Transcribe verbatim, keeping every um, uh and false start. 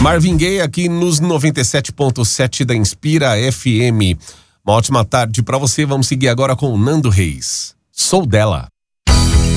Marvin Gaye aqui nos noventa e sete ponto sete da Inspira F M. Uma ótima tarde pra você. Vamos seguir agora com o Nando Reis. Sou dela.